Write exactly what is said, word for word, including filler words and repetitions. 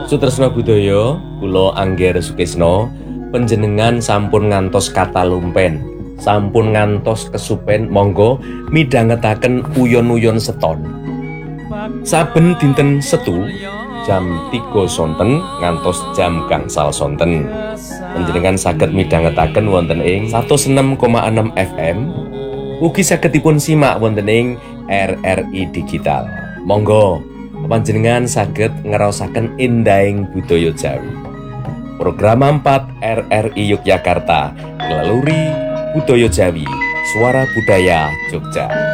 Sutresna budaya, kula Angger Sukisno, panjenengan sampun ngantos kata lumpen, sampun ngantos kesupen, monggo midhangetaken uyon-uyon seton. Saben dinten Setu jam tiga sonten ngantos jam gangsal sonten. Panjenengan saged midhangetaken wonten ing seratus enam koma enam F M. Ugi saged dipun simak wonten ing R R I Digital. Monggo panjenengan saged ngraosaken indahing budaya Jawi. Program empat R R I Yogyakarta, ngelaluri budaya Jawi, suara budaya Jogja.